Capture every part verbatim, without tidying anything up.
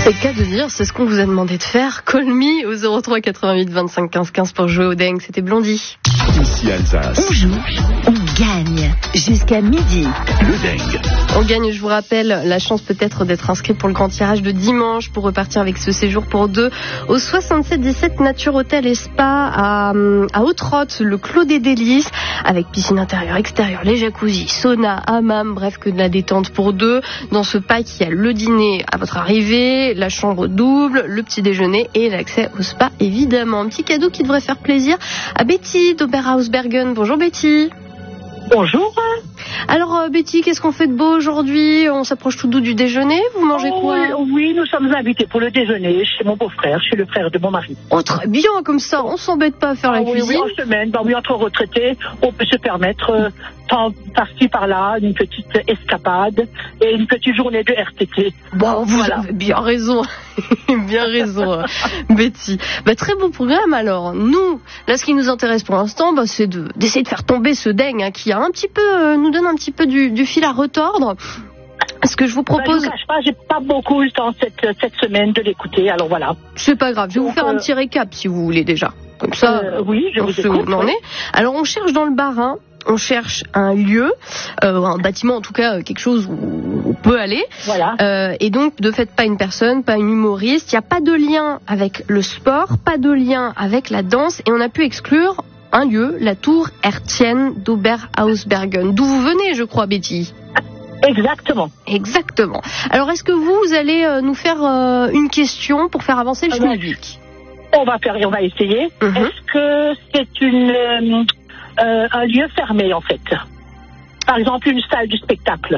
C'est qu'à de dire, c'est ce qu'on vous a demandé de faire. Call me au zéro trois quatre-vingt-huit vingt-cinq quinze quinze pour jouer au dingue. C'était Blondie. Ici Alsace. On joue, on gagne. Jusqu'à midi. Le dingue. On gagne, je vous rappelle, la chance peut-être d'être inscrit pour le grand tirage de dimanche pour repartir avec ce séjour pour deux au soixante-sept dix-sept Nature Hôtel et Spa à, à Haute-Rotte, le Clos des Délices, avec piscine intérieure, extérieure, les jacuzzis, sauna, hammam, bref que de la détente pour deux. Dans ce pack, il y a le dîner à votre arrivée, la chambre double, le petit déjeuner et l'accès au spa évidemment. Un petit cadeau qui devrait faire plaisir à Betty d'Oberhausbergen. Bonjour Betty. Bonjour. Alors euh, Betty, qu'est-ce qu'on fait de beau aujourd'hui? On s'approche tout doux du déjeuner. Vous mangez oh, quoi? Oui, nous sommes invités pour le déjeuner chez mon beau-frère, chez le frère de mon mari. Oh très bien, comme ça, on s'embête pas à faire ah, la oui, cuisine. Oui, en semaine, bah, oui, entre retraités, on peut se permettre euh, tant par-ci par-là une petite escapade et une petite journée de R T T. Bon, vous voilà. avez bien raison, bien raison, Betty. Bah, très beau programme alors. Nous, là, ce qui nous intéresse pour l'instant, bah, c'est de, d'essayer de faire tomber ce dingue hein, qui a un petit peu, euh, nous donne un petit peu du, du fil à retordre. Ce que je vous propose... Ben, je ne cache pas, j'ai pas beaucoup eu le temps cette, cette semaine de l'écouter, alors voilà. C'est pas grave, je vais Donc, vous faire euh... un petit récap si vous voulez déjà. Comme ça, euh, oui, je on vous se écoute. où on en est. Alors on cherche dans le Bas-Rhin, on cherche un lieu, euh, un bâtiment en tout cas, quelque chose où on peut aller. Voilà. Euh, et donc, de fait, pas une personne, pas une humoriste. Il n'y a pas de lien avec le sport, pas de lien avec la danse. Et on a pu exclure un lieu, la tour hertzienne d'Oberhausbergen, d'où vous venez, je crois, Betty. Exactement. Exactement. Alors, est-ce que vous, vous allez euh, nous faire euh, une question pour faire avancer le schmilblick? On va faire, on va essayer. Mm-hmm. Est-ce que c'est une euh, euh, un lieu fermé en fait? Par exemple, une salle du spectacle.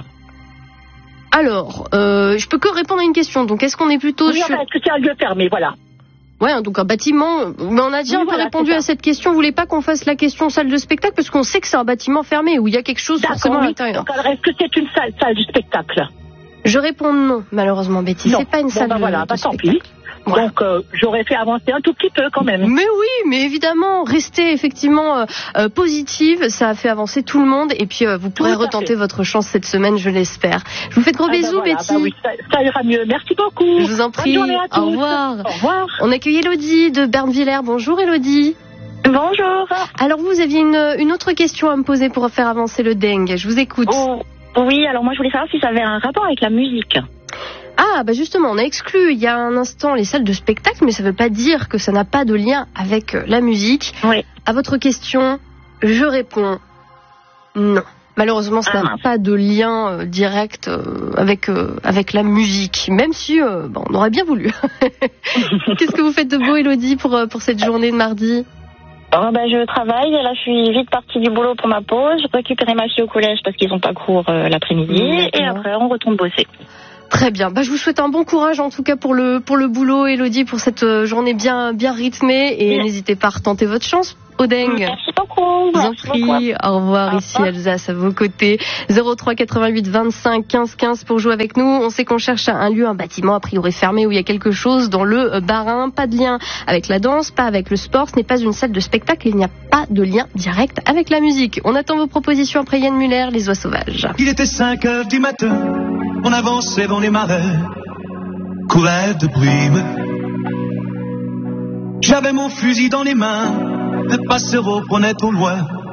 Alors, euh, je peux que répondre à une question. Donc, est-ce qu'on est plutôt oui, sur... enfin, est-ce que c'est un lieu fermé? Voilà. Ouais, donc un bâtiment. Mais on a déjà oui, un peu voilà, répondu à cette question. Vous voulez pas qu'on fasse la question salle de spectacle parce qu'on sait que c'est un bâtiment fermé où il y a quelque chose D'accord, forcément oui. à l'intérieur. Donc, alors, est-ce que c'est une salle, salle du spectacle? Je réponds non, malheureusement, Betty. Non. C'est pas une bon, salle ben de, voilà, de bah, tant spectacle. pis. Voilà. Donc, euh, j'aurais fait avancer un tout petit peu quand même. Mais oui, mais évidemment, restez effectivement euh, euh, positive. Ça a fait avancer tout le monde. Et puis, euh, vous pourrez Tout à retenter fait. votre chance cette semaine, je l'espère. Je vous fais de gros Ah, ben bisous, voilà, Betty. bah oui, ça, ça ira mieux. Merci beaucoup. Je vous en prie. Bonne journée à tous. Au revoir. Au revoir. On accueille Elodie de Bernvillers. Bonjour, Elodie. Bonjour. Alors, vous aviez une, une autre question à me poser pour faire avancer le dengue. Je vous écoute. Oh, oui, alors moi je voulais savoir si ça avait un rapport avec la musique. Ah, bah justement, on a exclu il y a un instant les salles de spectacle, mais ça ne veut pas dire que ça n'a pas de lien avec la musique. Oui. À votre question, je réponds non. Malheureusement, ça Ah, n'a mince. pas de lien euh, direct euh, avec, euh, avec la musique, même si euh, bon, on aurait bien voulu. Qu'est-ce que vous faites de beau, Elodie, pour, euh, pour cette journée de mardi? Oh, ben, je travaille, là je suis vite partie du boulot pour ma pause, j'ai récupéré ma fille au collège parce qu'ils n'ont pas cours euh, l'après-midi, D'accord. et après on retourne bosser. Très bien. Bah, je vous souhaite un bon courage en tout cas pour le, pour le boulot, Elodie, pour cette euh, journée bien, bien rythmée. Et Oui. n'hésitez pas à retenter votre chance au dengue. Merci beaucoup. Je vous en Merci beaucoup. prie. Au revoir, Au ici revoir. Alsace, à vos côtés. zéro trois quatre-vingt-huit vingt-cinq quinze quinze pour jouer avec nous. On sait qu'on cherche un lieu, un bâtiment a priori fermé où il y a quelque chose dans le Bas-Rhin. Pas de lien avec la danse, pas avec le sport. Ce n'est pas une salle de spectacle. Il n'y a pas de lien direct avec la musique. On attend vos propositions après Yann Muller, Les Oies Sauvages. Il était cinq heures du matin, on avançait dans les marais, courait de brume. J'avais mon fusil dans les mains, le passereau prenait au loin